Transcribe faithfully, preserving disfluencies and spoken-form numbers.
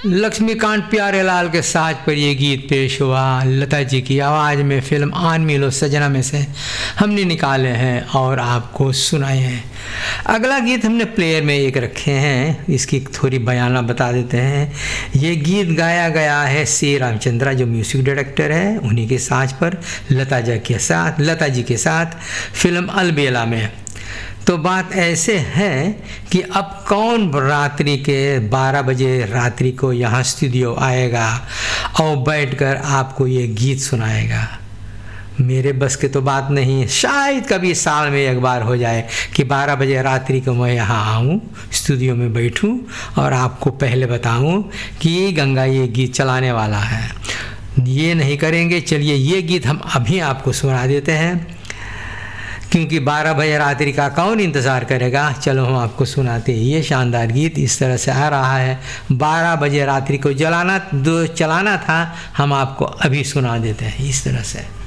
लक्ष्मीकांत प्यारेलाल के साज पर ये गीत पेश हुआ लता जी की आवाज़ में। फिल्म आन मिलो सजना में से हमने निकाले हैं और आपको सुनाए हैं। अगला गीत हमने प्लेयर में एक रखे हैं, इसकी थोड़ी बयाना बता देते हैं। ये गीत गाया गया है सी रामचंद्रा जो म्यूजिक डायरेक्टर है, उन्हीं के साज पर लता जी के साथ लता जी के साथ फिल्म अलबेला में। तो बात ऐसे है कि अब कौन रात्रि के बारह बजे रात्रि को यहाँ स्टूडियो आएगा और बैठकर आपको ये गीत सुनाएगा। मेरे बस की तो बात नहीं है, शायद कभी साल में एक बार हो जाए कि बारह बजे रात्रि को मैं यहाँ आऊँ, स्टूडियो में बैठूँ और आपको पहले बताऊँ कि ये गंगा ये गीत चलाने वाला है। ये नहीं करेंगे। चलिए ये गीत हम अभी आपको सुना देते हैं, क्योंकि बारह बजे रात्रि का कौन इंतज़ार करेगा। चलो हम आपको सुनाते हैं। ये शानदार गीत इस तरह से आ रहा है। बारह बजे रात्रि को जलाना दो चलाना था, हम आपको अभी सुना देते हैं इस तरह से।